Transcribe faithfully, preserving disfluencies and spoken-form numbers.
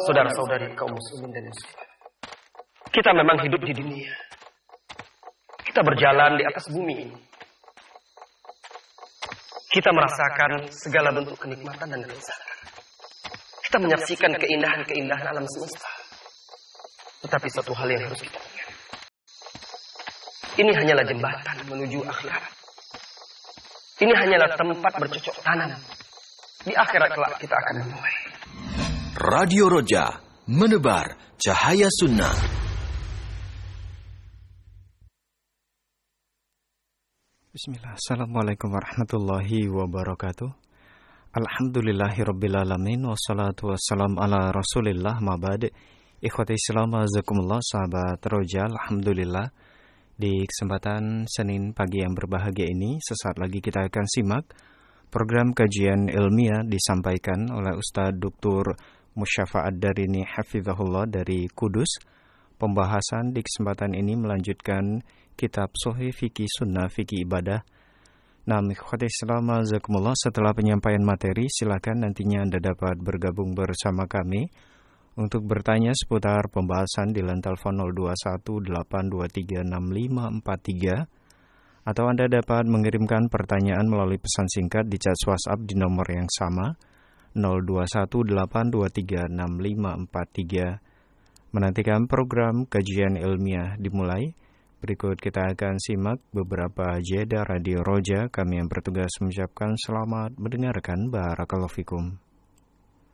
saudara-saudari kaum muslimin dan muslimat. Kita memang hidup di dunia. Kita berjalan di atas bumi ini. Kita merasakan segala bentuk kenikmatan dan kelezatan. Kita menyaksikan keindahan-keindahan alam semesta. Tetapi satu hal yang harus kita ingat. Ini hanyalah jembatan menuju akhirat. Ini hanyalah tempat bercocok tanam. Di akhirat kelak kita akan memulai. Radio Roja, menebar cahaya sunnah. Bismillah. Assalamualaikum warahmatullahi wabarakatuh. Alhamdulillahirrabbilalamin. Wassalatu wassalam ala rasulillah mabad. Ikhwati Islam azakumullah, sahabat Roja. Alhamdulillah, di kesempatan Senin pagi yang berbahagia ini, sesaat lagi kita akan simak program kajian ilmiah disampaikan oleh Ustadz Doktor Musyafa Ad-Darini Hafizahullah dari Kudus. Pembahasan di kesempatan ini melanjutkan kitab Sahih Fikih Sunnah Fikih Ibadah. Nah, ikhwati Islam azakumullah, setelah penyampaian materi, silakan nantinya Anda dapat bergabung bersama kami untuk bertanya seputar pembahasan di line telepon nol dua satu delapan dua tiga enam lima empat tiga, atau Anda dapat mengirimkan pertanyaan melalui pesan singkat di chat WhatsApp di nomor yang sama nol dua satu delapan dua tiga enam lima empat tiga. Menantikan program kajian ilmiah dimulai. Berikut kita akan simak beberapa jeda Radio Roja. Kami yang bertugas mengucapkan selamat mendengarkan. Barakallahu fikum.